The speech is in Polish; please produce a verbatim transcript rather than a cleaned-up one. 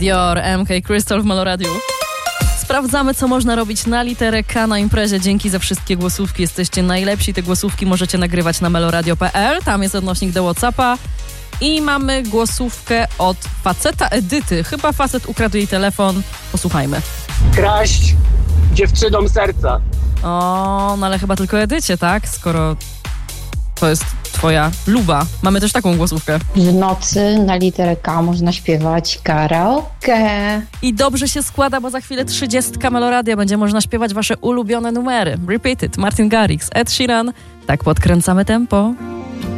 Dior, M K Crystal w Meloradiu. Sprawdzamy, co można robić na literę K na imprezie. Dzięki za wszystkie głosówki. Jesteście najlepsi. Te głosówki możecie nagrywać na meloradio kropka p l. Tam jest odnośnik do WhatsAppa. I mamy głosówkę od faceta Edyty. Chyba facet ukradł jej telefon. Posłuchajmy. Kraść dziewczynom serca. O, no ale chyba tylko Edycie, tak? Skoro to jest twoja luba. Mamy też taką głosówkę. W nocy na literę K można śpiewać karaoke. I dobrze się składa, bo za chwilę trzydziestka Meloradia. Będzie można śpiewać wasze ulubione numery. Repeat it. Martin Garrix, Ed Sheeran. Tak podkręcamy tempo.